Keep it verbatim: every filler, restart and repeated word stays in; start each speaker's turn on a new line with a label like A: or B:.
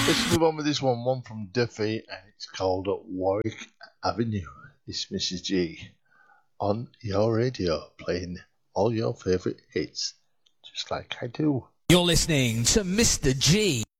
A: Let's move on with this one, one from Duffy, and it's called Warwick Avenue. It's Missus G on your radio, playing all your favourite hits, just like I do.
B: You're listening to Mister G.